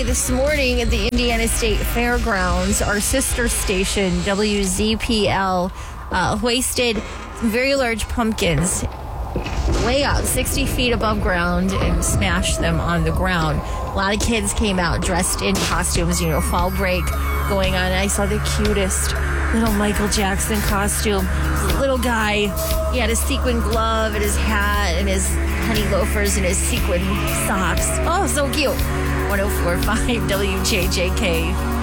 this morning at the Indiana State Fairgrounds, our sister station, WZPL, hoisted some very large pumpkins way out 60 feet above ground and smashed them on the ground. A lot of kids came out dressed in costumes, fall break going on. I saw the cutest little Michael Jackson costume. This little guy, he had a sequin glove and his hat and his honey loafers and his sequin socks. Oh, so cute. 104.5 WJJK.